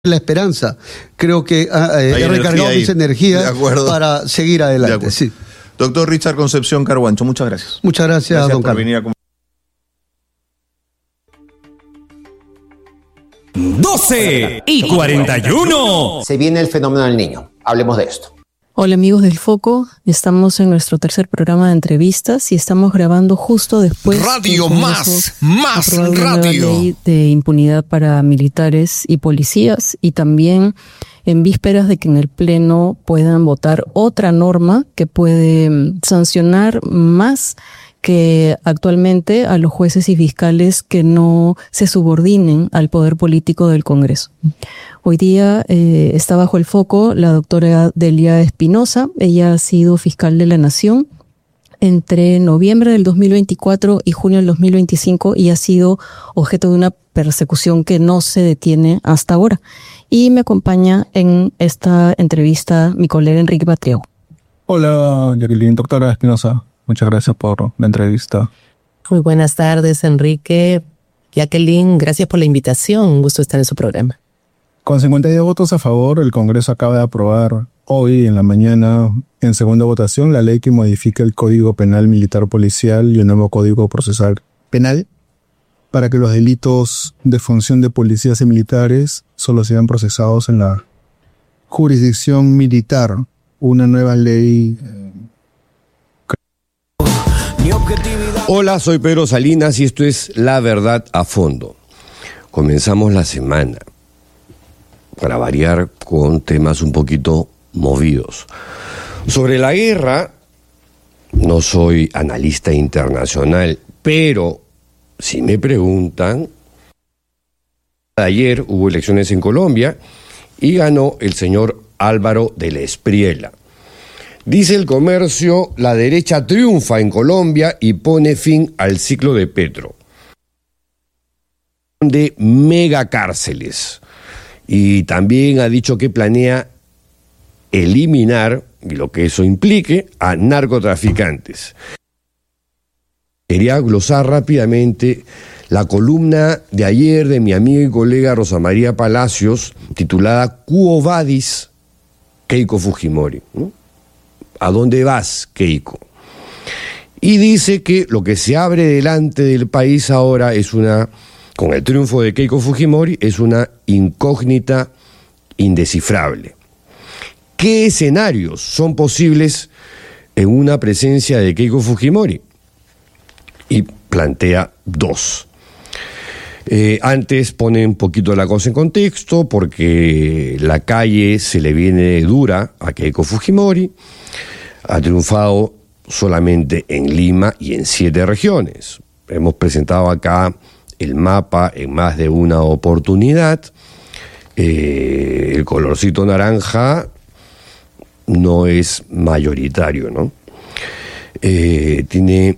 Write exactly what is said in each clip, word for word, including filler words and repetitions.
la esperanza. Creo que ah, eh, he recargado mis energías para seguir adelante. Sí. Doctor Richard Concepción Carguancho, muchas gracias. Muchas gracias, gracias don por Carlos. venir a com- doce y cuarenta y uno. Se viene el fenómeno del Niño. Hablemos de esto. Hola amigos del Foco, estamos en nuestro tercer programa de entrevistas y estamos grabando justo después Radio de Más, Más aprobar una nueva Radio. ley de impunidad para militares y policías, y también en vísperas de que en el Pleno puedan votar otra norma que puede mm, sancionar más que actualmente a los jueces y fiscales que no se subordinen al poder político del Congreso. Hoy día eh, está bajo el foco la doctora Delia Espinosa. Ella ha sido fiscal de la Nación entre noviembre del dos mil veinticuatro y junio del dos mil veinticinco y ha sido objeto de una persecución que no se detiene hasta ahora. Y me acompaña en esta entrevista mi colega Enrique Patriao. Hola, Jacqueline, doctora Espinosa. Muchas gracias por la entrevista. Muy buenas tardes, Enrique. Jacqueline, gracias por la invitación. Un gusto estar en su programa. Con cincuenta y dos votos a favor, el Congreso acaba de aprobar hoy en la mañana, en segunda votación, la ley que modifica el Código Penal Militar Policial y el nuevo Código Procesal Penal para que los delitos de función de policías y militares solo sean procesados en la jurisdicción militar. Una nueva ley... Eh, Hola, soy Pedro Salinas y esto es La Verdad a Fondo. Comenzamos la semana, para variar, con temas un poquito movidos. Sobre la guerra, no soy analista internacional, pero si me preguntan, ayer hubo elecciones en Colombia y ganó el señor Álvaro de la Espriella. Dice El Comercio, la derecha triunfa en Colombia y pone fin al ciclo de Petro. De megacárceles. Y también ha dicho que planea eliminar, y lo que eso implique, a narcotraficantes. Quería glosar rápidamente la columna de ayer de mi amiga y colega Rosa María Palacios, titulada Quo Vadis, Keiko Fujimori, ¿no? ¿A dónde vas, Keiko? Y dice que lo que se abre delante del país ahora es una, con el triunfo de Keiko Fujimori, es una incógnita indescifrable. ¿Qué escenarios son posibles en una presencia de Keiko Fujimori? Y plantea dos. Eh, antes pone un poquito la cosa en contexto, porque la calle se le viene dura a Keiko Fujimori. Ha triunfado solamente en Lima y en siete regiones. Hemos presentado acá el mapa en más de una oportunidad. Eh, el colorcito naranja no es mayoritario, ¿no? Eh, tiene,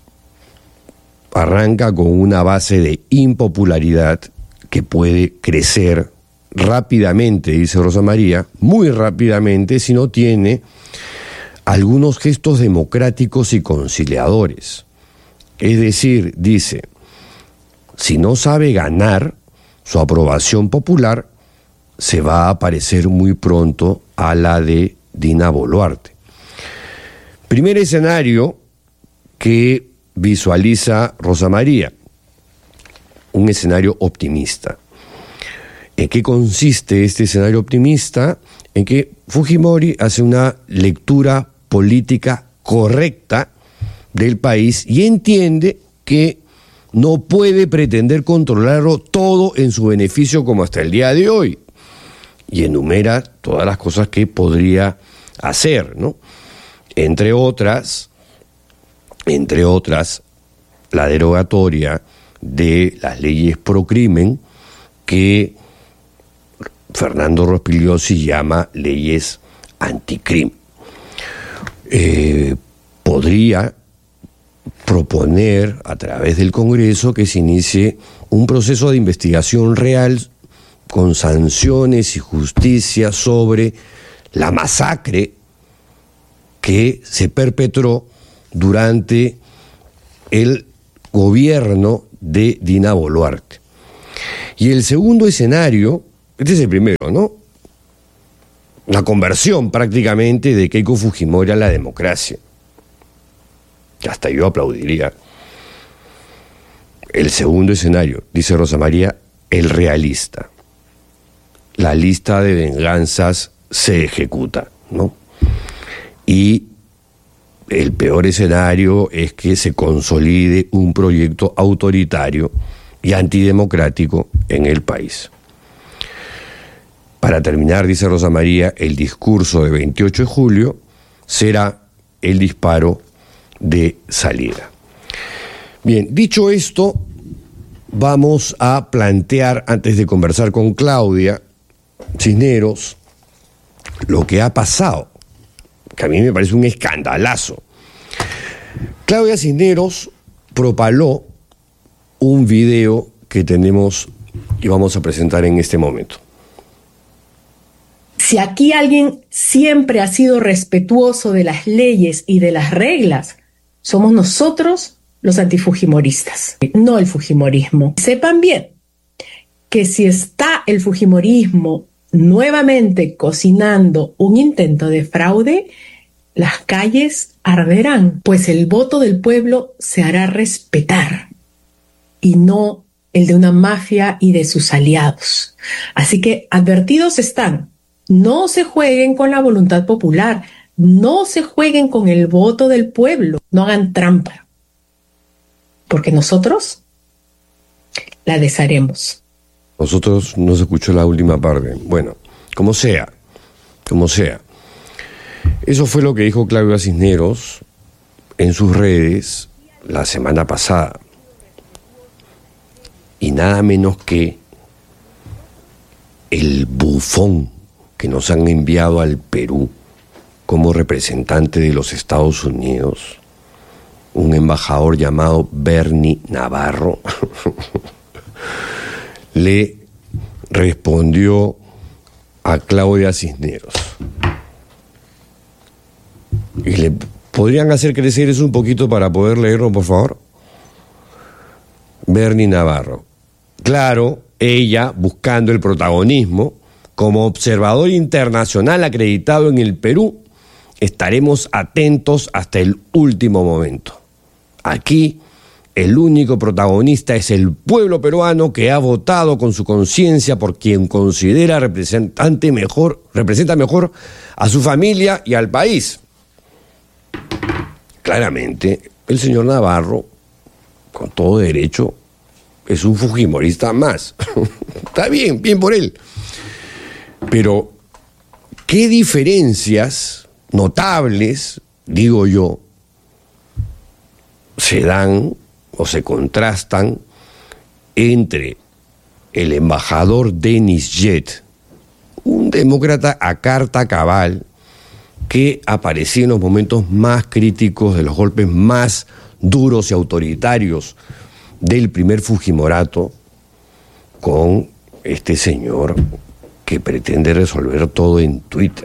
arranca con una base de impopularidad que puede crecer rápidamente, dice Rosa María, muy rápidamente, si no tiene algunos gestos democráticos y conciliadores. Es decir, dice, si no sabe ganar, su aprobación popular se va a parecer muy pronto a la de Dina Boluarte. Primer escenario que visualiza Rosa María, un escenario optimista. ¿En qué consiste este escenario optimista? En que Fujimori hace una lectura política correcta del país y entiende que no puede pretender controlarlo todo en su beneficio como hasta el día de hoy. Y enumera todas las cosas que podría hacer, ¿no? Entre otras, entre otras, la derogatoria de las leyes pro crimen que Fernando Rospigliosi llama leyes anticrimen. Eh, podría proponer a través del Congreso que se inicie un proceso de investigación real con sanciones y justicia sobre la masacre que se perpetró durante el gobierno de Dina Boluarte. Y el segundo escenario Este es el primero, ¿no? La conversión prácticamente de Keiko Fujimori a la democracia. Hasta yo aplaudiría. El segundo escenario, dice Rosa María, el realista. La lista de venganzas se ejecuta, ¿no? Y el peor escenario es que se consolide un proyecto autoritario y antidemocrático en el país. Para terminar, dice Rosa María, el discurso de veintiocho de julio será el disparo de salida. Bien, dicho esto, vamos a plantear, antes de conversar con Claudia Cisneros, lo que ha pasado, que a mí me parece un escandalazo. Claudia Cisneros propaló un video que tenemos y vamos a presentar en este momento. Si aquí alguien siempre ha sido respetuoso de las leyes y de las reglas, somos nosotros los antifujimoristas, no el fujimorismo. Sepan bien que si está el fujimorismo nuevamente cocinando un intento de fraude, las calles arderán, pues el voto del pueblo se hará respetar y no el de una mafia y de sus aliados. Así que advertidos están. No se jueguen con la voluntad popular, no se jueguen con el voto del pueblo, no hagan trampa, porque nosotros la desharemos. Nosotros no se escuchó la última parte. Bueno, como sea, como sea. Eso fue lo que dijo Claudia Cisneros en sus redes la semana pasada. Y nada menos que el bufón que nos han enviado al Perú como representante de los Estados Unidos, un embajador llamado Bernie Navarro, le respondió a Claudia Cisneros. ¿Y le podrían hacer crecer eso un poquito para poder leerlo, por favor? Bernie Navarro. Claro, ella buscando el protagonismo. Como observador internacional acreditado en el Perú, estaremos atentos hasta el último momento. Aquí, el único protagonista es el pueblo peruano que ha votado con su conciencia por quien considera representante mejor, representa mejor a su familia y al país. Claramente, el señor Navarro, con todo derecho, es un fujimorista más. Está bien, bien por él. Pero, ¿qué diferencias notables, digo yo, se dan o se contrastan entre el embajador Denis Jet, un demócrata a carta cabal, que aparecía en los momentos más críticos de los golpes más duros y autoritarios del primer Fujimorato, con este señor que pretende resolver todo en Twitter?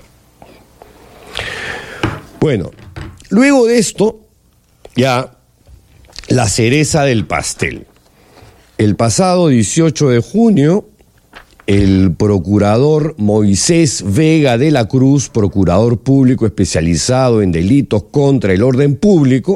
Bueno, luego de esto, ya la cereza del pastel. El pasado dieciocho de junio, el procurador Moisés Vega de la Cruz, procurador público especializado en delitos contra el orden público,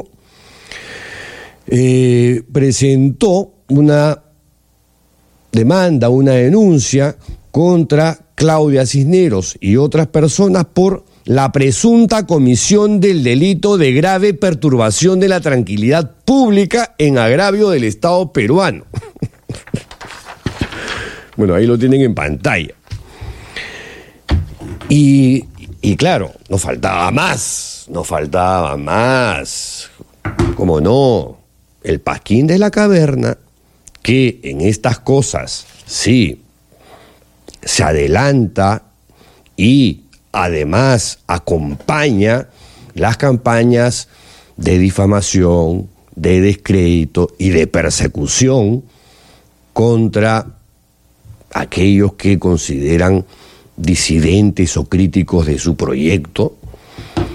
eh, presentó una demanda, una denuncia contra Claudia Cisneros y otras personas por la presunta comisión del delito de grave perturbación de la tranquilidad pública en agravio del Estado peruano. Bueno, ahí lo tienen en pantalla. Y, y claro, nos faltaba más, nos faltaba más. ¿Cómo no? El Pasquín de la Caverna, que en estas cosas, sí, se adelanta y además acompaña las campañas de difamación, de descrédito y de persecución contra aquellos que consideran disidentes o críticos de su proyecto,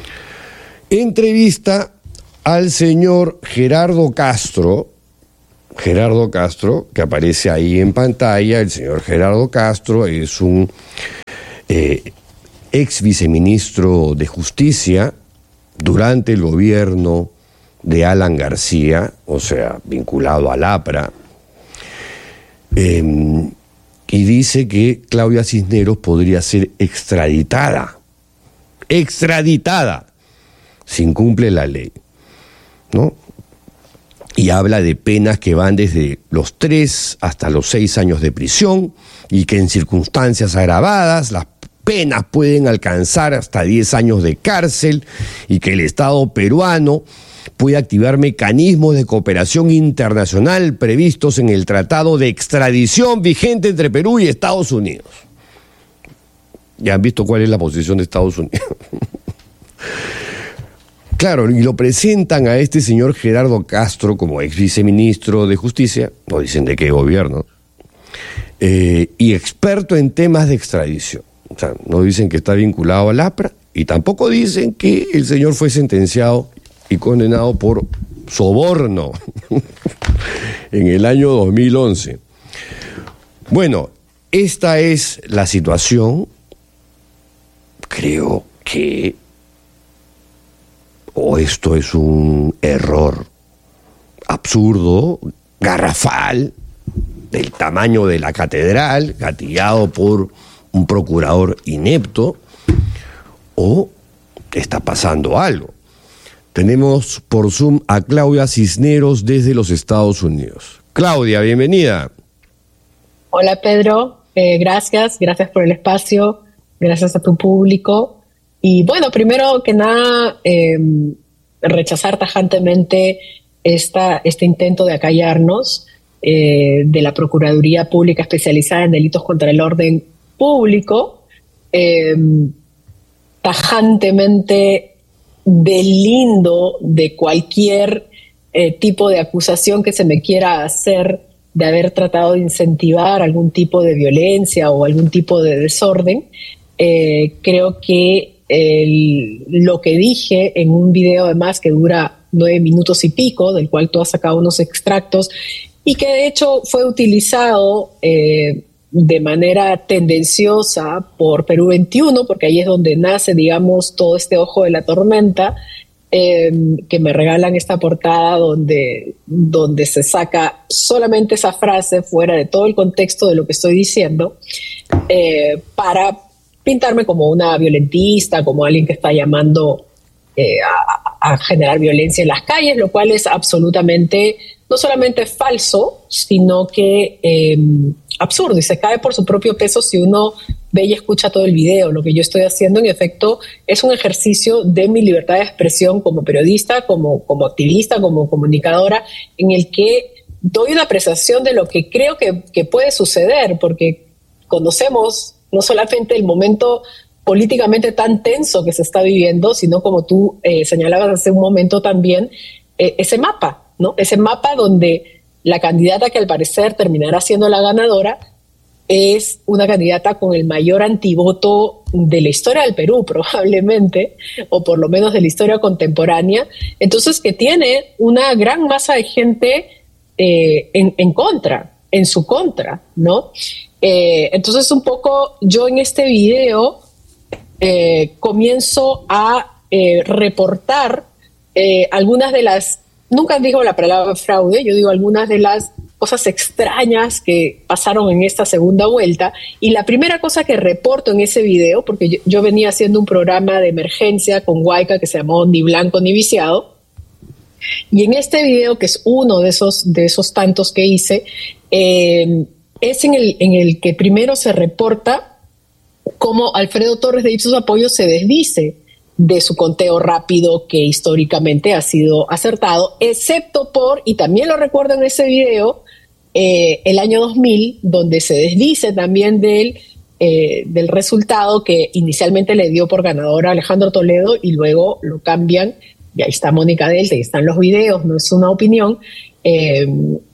entrevista al señor Gerardo Castro, Gerardo Castro, que aparece ahí en pantalla. El señor Gerardo Castro es un eh, ex viceministro de Justicia durante el gobierno de Alan García, o sea, vinculado al APRA, eh, y dice que Claudia Cisneros podría ser extraditada, extraditada, si incumple la ley, ¿no? Y habla de penas que van desde los tres hasta los seis años de prisión, y que en circunstancias agravadas las penas pueden alcanzar hasta diez años de cárcel, y que el Estado peruano puede activar mecanismos de cooperación internacional previstos en el Tratado de Extradición vigente entre Perú y Estados Unidos. Ya han visto cuál es la posición de Estados Unidos. Claro, y lo presentan a este señor Gerardo Castro como ex viceministro de Justicia, no dicen de qué gobierno, eh, y experto en temas de extradición. O sea, no dicen que está vinculado al APRA, y tampoco dicen que el señor fue sentenciado y condenado por soborno en el año dos mil once. Bueno, esta es la situación. Creo que o esto es un error absurdo, garrafal, del tamaño de la catedral, gatillado por un procurador inepto, o está pasando algo. Tenemos por Zoom a Claudia Cisneros desde los Estados Unidos. Claudia, bienvenida. Hola Pedro, eh, gracias, gracias por el espacio, gracias a tu público. Y bueno, primero que nada, eh, rechazar tajantemente esta, este intento de acallarnos eh, de la Procuraduría Pública Especializada en Delitos contra el Orden Público, eh, tajantemente deslindo de cualquier eh, tipo de acusación que se me quiera hacer de haber tratado de incentivar algún tipo de violencia o algún tipo de desorden. Eh, creo que el, lo que dije en un video además que dura nueve minutos y pico, del cual tú has sacado unos extractos, y que de hecho fue utilizado eh, de manera tendenciosa por Perú veintiuno, porque ahí es donde nace, digamos, todo este ojo de la tormenta, eh, que me regalan esta portada donde, donde se saca solamente esa frase fuera de todo el contexto de lo que estoy diciendo, eh, para pintarme como una violentista, como alguien que está llamando eh, a, a generar violencia en las calles, lo cual es absolutamente, no solamente falso, sino que eh, absurdo, y se cae por su propio peso si uno ve y escucha todo el video. Lo que yo estoy haciendo, en efecto, es un ejercicio de mi libertad de expresión como periodista, como, como activista, como comunicadora, en el que doy una apreciación de lo que creo que, que puede suceder, porque conocemos no solamente el momento políticamente tan tenso que se está viviendo, sino, como tú eh, señalabas hace un momento también, eh, ese mapa, ¿no? Ese mapa donde la candidata que al parecer terminará siendo la ganadora es una candidata con el mayor antivoto de la historia del Perú, probablemente, o por lo menos de la historia contemporánea. Entonces, que tiene una gran masa de gente eh, en, en contra, en su contra, ¿no? Eh, entonces, un poco yo en este video eh, comienzo a eh, reportar eh, algunas de las, nunca digo la palabra fraude, yo digo algunas de las cosas extrañas que pasaron en esta segunda vuelta. Y la primera cosa que reporto en ese video, porque yo, yo venía haciendo un programa de emergencia con Huayca que se llamó Ni Blanco ni Viciado, y en este video, que es uno de esos, de esos tantos que hice, eh, es en el, en el que primero se reporta cómo Alfredo Torres de Ipsos Apoyo se desdice de su conteo rápido, que históricamente ha sido acertado, excepto por, y también lo recuerdo en ese video, eh, el año dos mil, donde se desdice también del, eh, del resultado que inicialmente le dio por ganador a Alejandro Toledo, y luego lo cambian, y ahí está Mónica Delta, y están los videos, no es una opinión, eh,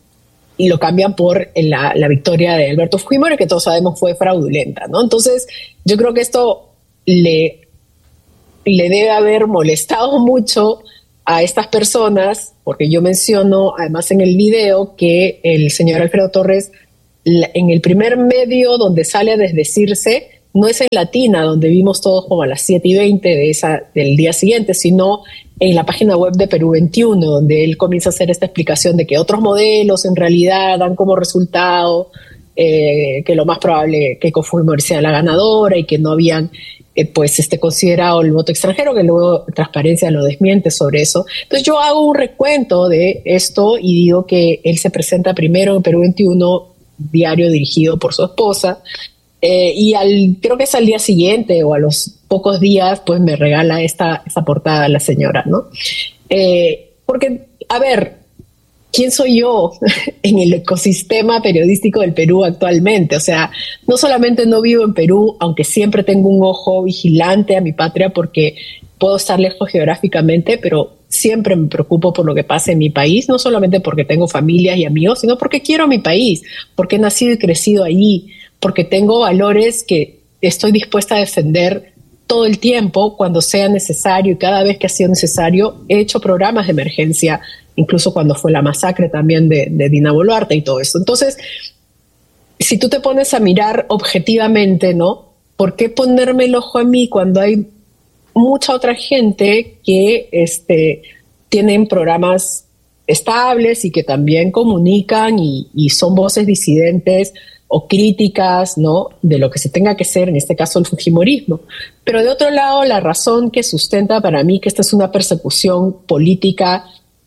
y lo cambian por la, la victoria de Alberto Fujimori, que todos sabemos fue fraudulenta, ¿no? Entonces, yo creo que esto le, le debe haber molestado mucho a estas personas, porque yo menciono además en el video que el señor Alfredo Torres, en el primer medio donde sale a desdecirse, no es en Latina, donde vimos todos como a las siete y veinte de esa, del día siguiente, sino en la página web de Perú veintiuno, donde él comienza a hacer esta explicación de que otros modelos en realidad dan como resultado eh, que lo más probable que Keiko Fujimori sea la ganadora y que no habían eh, pues este, considerado el voto extranjero, que luego Transparencia lo desmiente sobre eso. Entonces yo hago un recuento de esto y digo que él se presenta primero en Perú veintiuno, diario dirigido por su esposa, Eh, y al, creo que es al día siguiente o a los pocos días, pues me regala esta, esta portada la señora, ¿no? Eh, porque, a ver, ¿quién soy yo en el ecosistema periodístico del Perú actualmente? O sea, no solamente no vivo en Perú, aunque siempre tengo un ojo vigilante a mi patria porque puedo estar lejos geográficamente, pero siempre me preocupo por lo que pasa en mi país, no solamente porque tengo familias y amigos, sino porque quiero mi país, porque he nacido y crecido allí, porque tengo valores que estoy dispuesta a defender todo el tiempo cuando sea necesario, y cada vez que ha sido necesario he hecho programas de emergencia, incluso cuando fue la masacre también de, de Dina Boluarte y todo eso. Entonces, si tú te pones a mirar objetivamente, ¿no? ¿Por qué ponerme el ojo a mí cuando hay mucha otra gente que este, tienen programas estables y que también comunican y, y son voces disidentes o críticas, ¿no?, de lo que se tenga que ser, en este caso el fujimorismo? Pero de otro lado, la razón que sustenta para mí que esta es una persecución política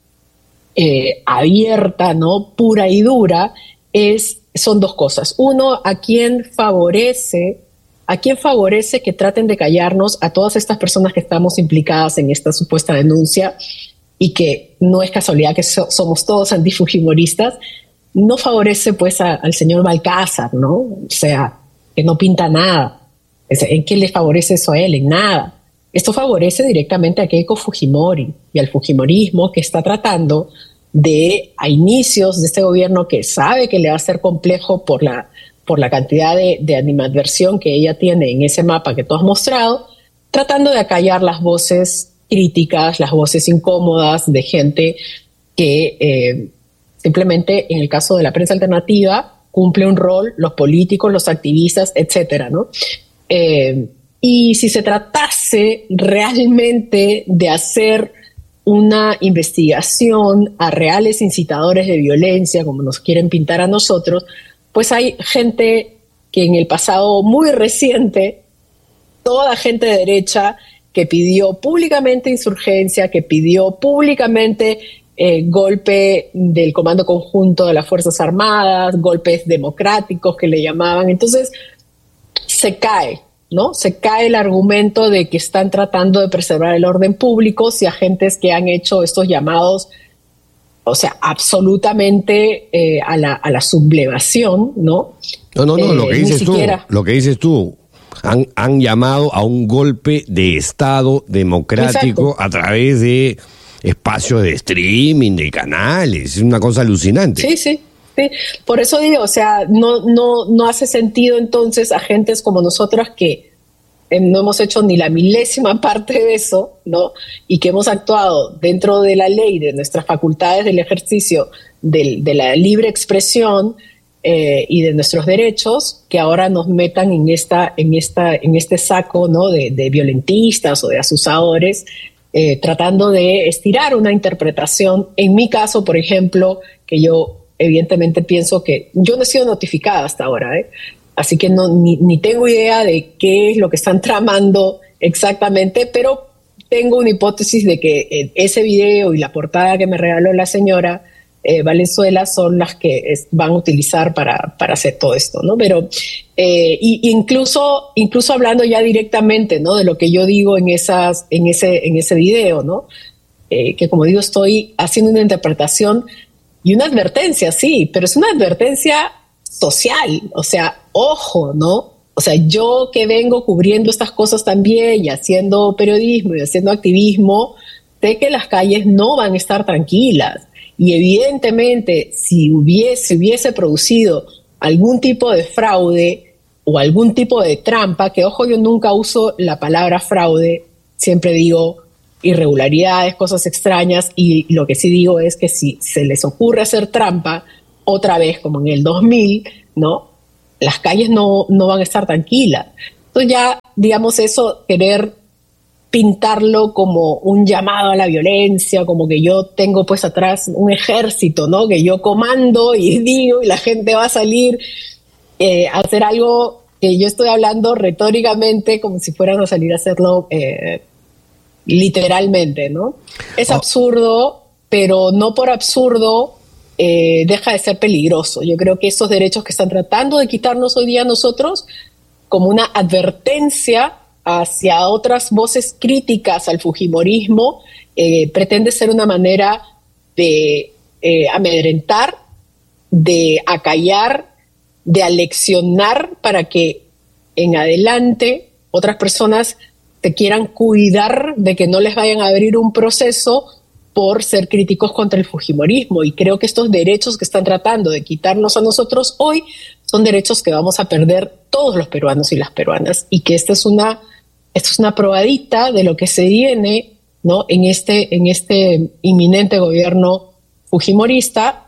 eh, abierta, ¿no?, pura y dura, es, son dos cosas. Uno, a quién favorece, a quién favorece que traten de callarnos a todas estas personas que estamos implicadas en esta supuesta denuncia y que no es casualidad que so, somos todos antifujimoristas. No favorece pues a, al señor Balcázar, ¿no? O sea, que no pinta nada. ¿En qué le favorece eso a él? En nada. Esto favorece directamente a Keiko Fujimori y al fujimorismo, que está tratando de, a inicios de este gobierno que sabe que le va a ser complejo por la, por la cantidad de, de animadversión que ella tiene en ese mapa que tú has mostrado, tratando de acallar las voces críticas, las voces incómodas de gente que Eh, simplemente, en el caso de la prensa alternativa, cumple un rol los políticos, los activistas, etcétera, ¿no? Eh, y si se tratase realmente de hacer una investigación a reales incitadores de violencia, como nos quieren pintar a nosotros, pues hay gente que en el pasado muy reciente, toda gente de derecha que pidió públicamente insurgencia, que pidió públicamente Eh, golpe del Comando Conjunto de las Fuerzas Armadas, golpes democráticos que le llamaban. Entonces se cae, ¿no? Se cae el argumento de que están tratando de preservar el orden público si agentes que han hecho estos llamados, o sea, absolutamente eh, a, la, a la sublevación, ¿no? No, no, no, eh, lo que dices tú, siquiera... lo que dices tú, han, han llamado a un golpe de Estado democrático. Exacto. A través de espacios de streaming, de canales, es una cosa alucinante. Sí, sí, sí. Por eso digo, o sea, no, no, no hace sentido entonces a gentes como nosotras que eh, no hemos hecho ni la milésima parte de eso, ¿no? Y que hemos actuado dentro de la ley, de nuestras facultades del ejercicio del, de la libre expresión eh, y de nuestros derechos, que ahora nos metan en esta, en esta, en este saco, ¿no?, de, de violentistas o de asusadores. Eh, tratando de estirar una interpretación. En mi caso, por ejemplo, que yo evidentemente pienso que yo no he sido notificada hasta ahora, ¿eh? Así que no, ni, ni tengo idea de qué es lo que están tramando exactamente, pero tengo una hipótesis de que eh, ese video y la portada que me regaló la señora eh, Valenzuela son las que es, van a utilizar para, para hacer todo esto, ¿no? Pero eh, y, incluso, incluso hablando ya directamente, ¿no?, de lo que yo digo en, esas, en, ese, en ese video, ¿no? Eh, que como digo, estoy haciendo una interpretación y una advertencia, sí, pero es una advertencia social, o sea, ojo, ¿no? O sea, yo que vengo cubriendo estas cosas también y haciendo periodismo y haciendo activismo, sé que las calles no van a estar tranquilas. Y evidentemente, si hubiese, hubiese producido algún tipo de fraude o algún tipo de trampa, que ojo, yo nunca uso la palabra fraude, siempre digo irregularidades, cosas extrañas, y lo que sí digo es que si se les ocurre hacer trampa otra vez como en el dos mil, ¿no? Las calles no, no van a estar tranquilas. Entonces ya, digamos, eso, querer pintarlo como un llamado a la violencia, como que yo tengo pues atrás un ejército, ¿no? Que yo comando y digo y la gente va a salir eh, a hacer algo que yo estoy hablando retóricamente como si fueran a salir a hacerlo eh, literalmente, ¿no? Es oh. absurdo, pero no por absurdo eh, deja de ser peligroso. Yo creo que esos derechos que están tratando de quitarnos hoy día nosotros, como una advertencia hacia otras voces críticas al fujimorismo, eh, pretende ser una manera de eh, amedrentar, de acallar, de aleccionar para que en adelante otras personas te quieran cuidar de que no les vayan a abrir un proceso por ser críticos contra el fujimorismo. Y creo que estos derechos que están tratando de quitarnos a nosotros hoy son derechos que vamos a perder todos los peruanos y las peruanas, y que esta es una, esta es una probadita de lo que se viene, ¿no? en, este, en este inminente gobierno fujimorista.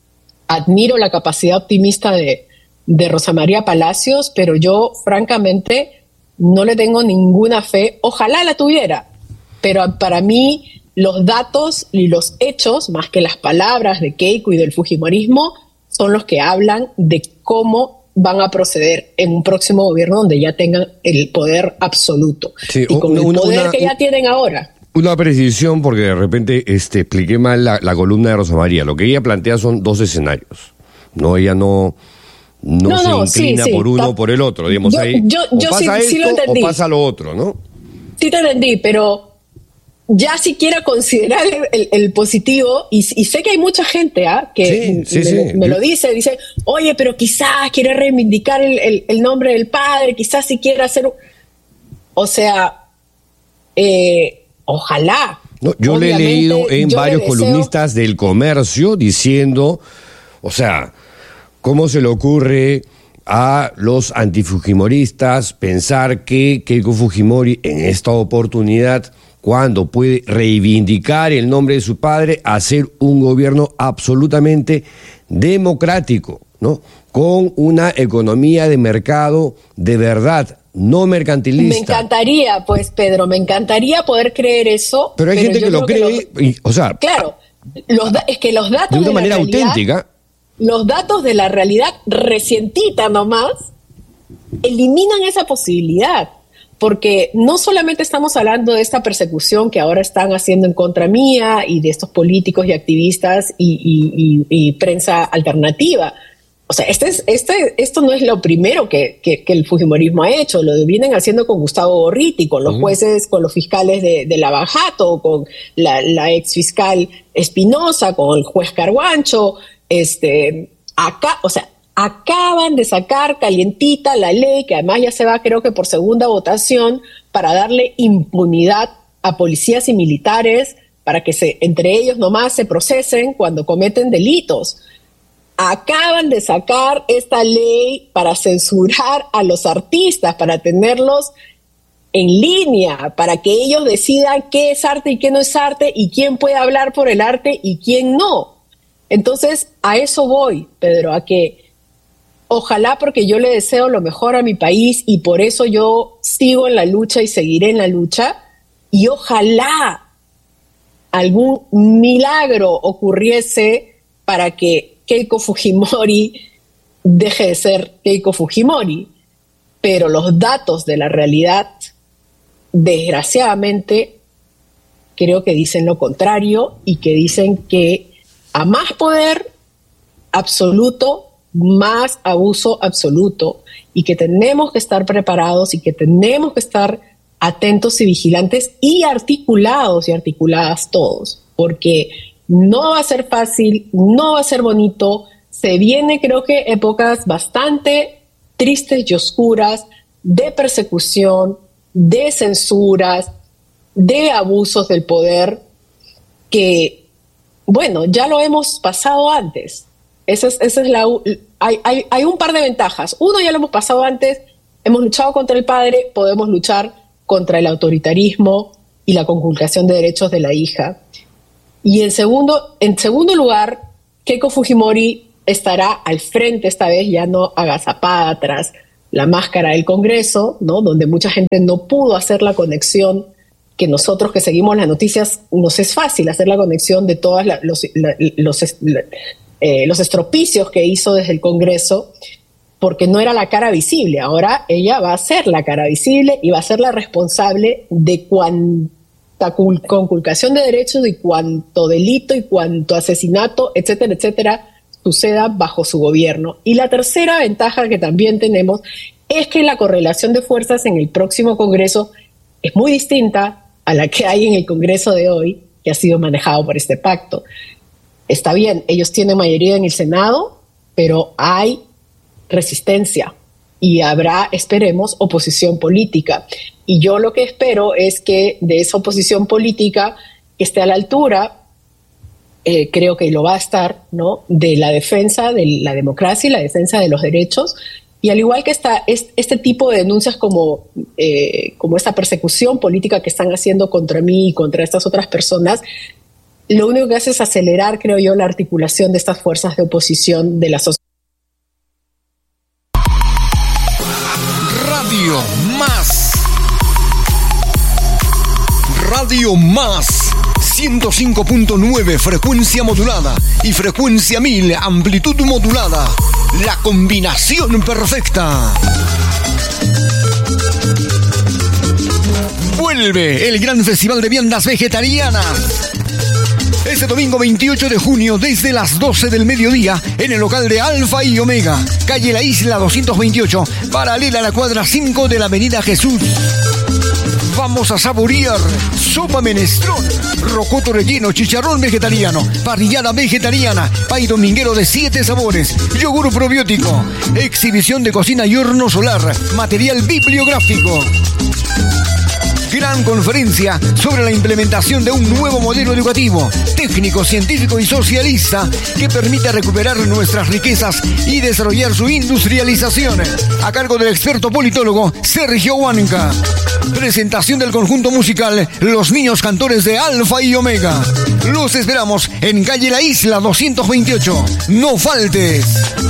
Admiro la capacidad optimista de, de Rosa María Palacios, pero yo francamente no le tengo ninguna fe. Ojalá la tuviera, pero para mí los datos y los hechos, más que las palabras de Keiko y del fujimorismo, son los que hablan de cómo van a proceder en un próximo gobierno donde ya tengan el poder absoluto. Sí, y con una, el poder una, que ya tienen ahora. Una precisión, porque de repente este, expliqué mal la, la columna de Rosa María. Lo que ella plantea son dos escenarios. No, ella no, no, no se no, inclina sí, sí, por uno o por el otro. Digamos, yo, ahí, yo, yo o pasa sí, esto sí lo o pasa lo otro, ¿no? Sí te entendí, pero ya siquiera considerar el, el, el positivo, y, y sé que hay mucha gente ¿ah? que sí, sí, me, sí. me lo dice, dice, oye, pero quizás quiere reivindicar el, el, el nombre del padre, quizás si quiere hacer un... O sea, eh, ojalá. No, yo le he leído en varios deseo... columnistas del Comercio diciendo, o sea, ¿cómo se le ocurre a los antifujimoristas pensar que Keiko Fujimori en esta oportunidad, cuando puede reivindicar el nombre de su padre, hacer un gobierno absolutamente democrático, ¿no? Con una economía de mercado de verdad, no mercantilista? Me encantaría, pues, Pedro, me encantaría poder creer eso. Pero hay pero gente que lo cree, que lo, y, o sea... Claro, los da, es que los datos de una de manera la realidad, auténtica... Los datos de la realidad recientita nomás eliminan esa posibilidad. Porque no solamente estamos hablando de esta persecución que ahora están haciendo en contra mía y de estos políticos y activistas y, y, y, y prensa alternativa. O sea, este es, este, esto no es lo primero que, que, que el fujimorismo ha hecho. Lo vienen haciendo con Gustavo Gorriti, con los jueces, con los fiscales de, de Lavajato, con la, la ex fiscal Espinosa, con el juez Carguancho. Este, acá, o sea, acaban de sacar calientita la ley, que además ya se va, creo que por segunda votación, para darle impunidad a policías y militares, para que se, entre ellos nomás se procesen cuando cometen delitos. Acaban de sacar esta ley para censurar a los artistas, para tenerlos en línea, para que ellos decidan qué es arte y qué no es arte, y quién puede hablar por el arte y quién no. Entonces, a eso voy, Pedro, a que ojalá, porque yo le deseo lo mejor a mi país y por eso yo sigo en la lucha y seguiré en la lucha, y ojalá algún milagro ocurriese para que Keiko Fujimori deje de ser Keiko Fujimori. Pero los datos de la realidad, desgraciadamente, creo que dicen lo contrario, y que dicen que a más poder absoluto, más abuso absoluto, y que tenemos que estar preparados y que tenemos que estar atentos y vigilantes y articulados y articuladas todos, porque no va a ser fácil, no va a ser bonito. Se viene, creo que, épocas bastante tristes y oscuras de persecución, de censuras, de abusos del poder, que, bueno, ya lo hemos pasado antes. Esa es, esa es la, hay, hay, hay un par de ventajas. Uno, ya lo hemos pasado antes, hemos luchado contra el padre, podemos luchar contra el autoritarismo y la conculcación de derechos de la hija. Y en segundo, en segundo lugar, Keiko Fujimori estará al frente, esta vez ya no agazapada tras la máscara del Congreso, ¿no? Donde mucha gente no pudo hacer la conexión que nosotros que seguimos las noticias nos es fácil hacer la conexión de todos los, la, los, la, eh, los estropicios que hizo desde el Congreso, porque no era la cara visible. Ahora ella va a ser la cara visible y va a ser la responsable de cuánta conculcación de derechos y cuánto delito y cuánto asesinato, etcétera, etcétera, suceda bajo su gobierno. Y la tercera ventaja que también tenemos es que la correlación de fuerzas en el próximo Congreso es muy distinta a la que hay en el Congreso de hoy, que ha sido manejado por este pacto. Está bien, ellos tienen mayoría en el Senado, pero hay resistencia y habrá, esperemos, oposición política. Y yo lo que espero es que de esa oposición política que esté a la altura, eh, creo que lo va a estar, ¿no?, de la defensa de la democracia y la defensa de los derechos. Y al igual que esta, este tipo de denuncias como, eh, como esta persecución política que están haciendo contra mí y contra estas otras personas, lo único que hace es acelerar, creo yo, la articulación de estas fuerzas de oposición de la sociedad. Radio Más. Radio Más. ciento cinco punto nueve frecuencia modulada y frecuencia mil amplitud modulada. La combinación perfecta. Vuelve el gran festival de viandas vegetarianas. Este domingo veintiocho de junio desde las doce del mediodía en el local de Alfa y Omega, calle La Isla doscientos veintiocho, paralela a la cuadra cinco de la avenida Jesús. Vamos a saborear sopa menestrón, rocoto relleno, chicharrón vegetariano, parrillada vegetariana, pay dominguero de siete sabores, yogur probiótico, exhibición de cocina y horno solar, material bibliográfico. Gran conferencia sobre la implementación de un nuevo modelo educativo, técnico, científico y socialista que permita recuperar nuestras riquezas y desarrollar su industrialización. A cargo del experto politólogo Sergio Huanca. Presentación del conjunto musical Los Niños Cantores de Alfa y Omega. Los esperamos en calle La Isla doscientos veintiocho. No faltes.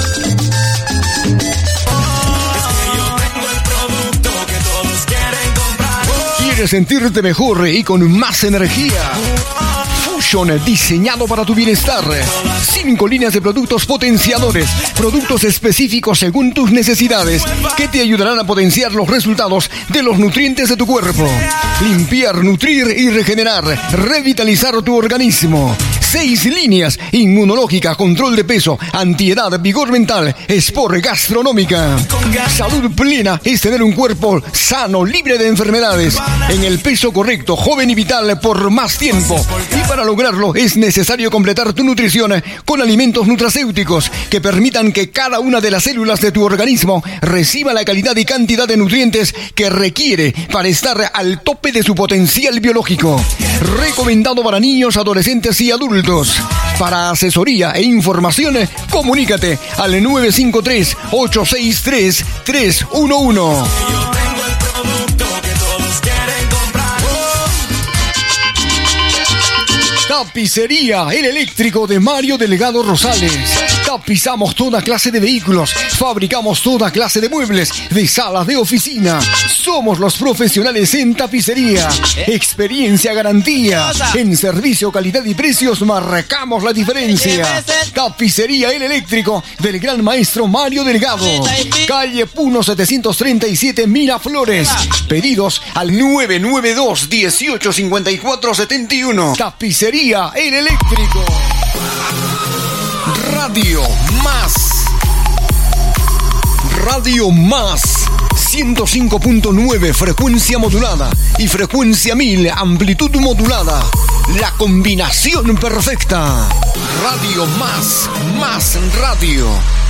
¿Quieres sentirte mejor y con más energía? Fusion, diseñado para tu bienestar. Cinco líneas de productos potenciadores, productos específicos según tus necesidades, que te ayudarán a potenciar los resultados de los nutrientes de tu cuerpo. Limpiar, nutrir y regenerar, revitalizar tu organismo. Seis líneas: inmunológica, control de peso, antiedad, vigor mental, sport, gastronómica. Salud plena es tener un cuerpo sano, libre de enfermedades, en el peso correcto, joven y vital por más tiempo. Y para lograrlo es necesario completar tu nutrición con alimentos nutracéuticos que permitan que cada una de las células de tu organismo reciba la calidad y cantidad de nutrientes que requiere para estar al tope de su potencial biológico. Recomendado para niños, adolescentes y adultos. Para asesoría e información, comunícate al nueve cinco tres, ocho seis tres, tres uno uno. Tapicería El Eléctrico de Mario Delgado Rosales. Tapizamos toda clase de vehículos, fabricamos toda clase de muebles, de salas de oficina. Somos los profesionales en tapicería. Experiencia, garantía. En servicio, calidad y precios marcamos la diferencia. Tapicería El Eléctrico del gran maestro Mario Delgado. Calle Puno setecientos treinta y siete, Miraflores. Pedidos al nueve nueve dos, dieciocho cincuenta y cuatro setenta y uno. Tapicería El Eléctrico. Radio Más. Radio Más. ciento cinco punto nueve frecuencia modulada y frecuencia mil amplitud modulada. La combinación perfecta. Radio Más. Más radio.